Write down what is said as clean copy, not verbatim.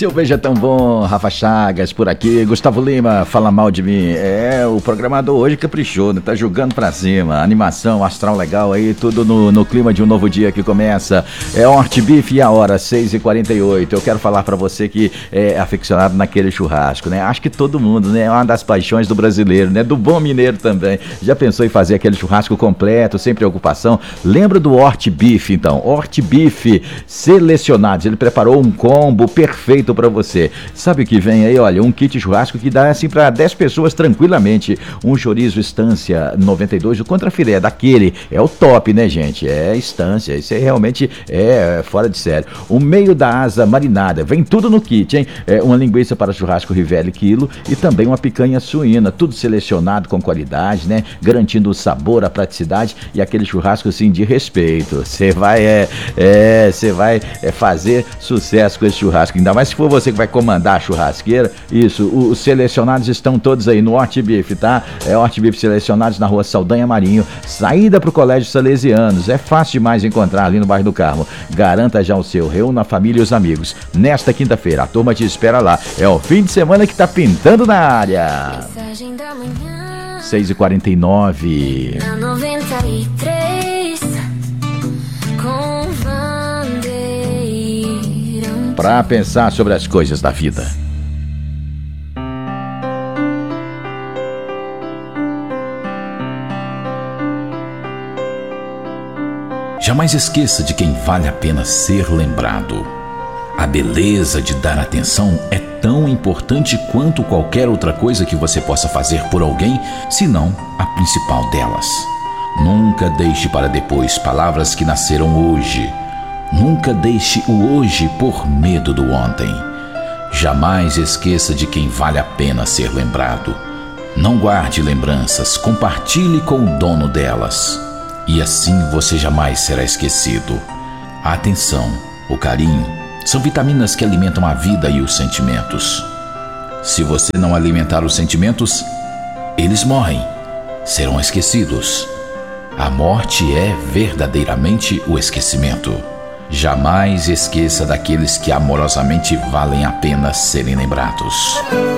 Cerveja tão bom, Rafa Chagas por aqui, Gustavo Lima, fala mal de mim. O programador hoje caprichou, né? Tá jogando pra cima, animação, astral legal aí, tudo no clima de um novo dia que começa. Hort Beef e a hora, 6h48. Eu quero falar pra você que é aficionado naquele churrasco, né? Acho que todo mundo, né? É uma das paixões do brasileiro, né? Do bom mineiro também. Já pensou em fazer aquele churrasco completo, sem preocupação? Lembra do Hort Beef, então? Hort Beef selecionados, ele preparou um combo perfeito pra você. Sabe o que vem aí? Olha, um kit churrasco que dá assim pra 10 pessoas tranquilamente. Um chorizo Estância 92, o contrafilé daquele, é o top, né, gente? É Estância, isso aí realmente é fora de sério. O meio da asa marinada, vem tudo no kit, hein? Uma linguiça para churrasco Rivelli quilo e também uma picanha suína, tudo selecionado com qualidade, né? Garantindo o sabor, a praticidade e aquele churrasco assim de respeito. Você vai fazer sucesso com esse churrasco, ainda mais se for você que vai comandar a churrasqueira. Isso, os selecionados estão todos aí no Hort Beef, tá? Hort Beef selecionados na rua Saldanha Marinho, saída pro Colégio Salesianos. É fácil demais encontrar ali no bairro do Carmo. Garanta já o seu, reúna a família e os amigos. Nesta quinta-feira, a turma te espera lá. É o fim de semana que tá pintando na área. 6h49. Na 93, com Vandeirão. Pra pensar sobre as coisas da vida. Jamais esqueça de quem vale a pena ser lembrado. A beleza de dar atenção é tão importante quanto qualquer outra coisa que você possa fazer por alguém, se não a principal delas. Nunca deixe para depois palavras que nasceram hoje. Nunca deixe o hoje por medo do ontem. Jamais esqueça de quem vale a pena ser lembrado. Não guarde lembranças, compartilhe com o dono delas. E assim você jamais será esquecido. A atenção, o carinho, são vitaminas que alimentam a vida e os sentimentos. Se você não alimentar os sentimentos, eles morrem, serão esquecidos. A morte é verdadeiramente o esquecimento. Jamais esqueça daqueles que amorosamente valem a pena serem lembrados.